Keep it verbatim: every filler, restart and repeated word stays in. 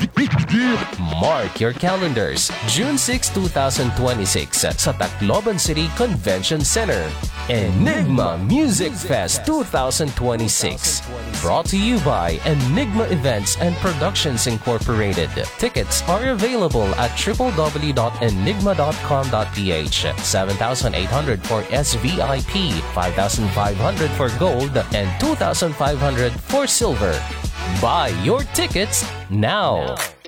Mark your calendars, June sixth, twenty twenty-six sa Tacloban City Convention Center. Enigma Music Fest twenty twenty-six. Brought to you by Enigma Events and Productions Incorporated. Tickets are available at w w w dot enigma dot com dot p h. seven thousand eight hundred for S V I P, five thousand five hundred for gold, and two thousand five hundred for silver. Buy your tickets now.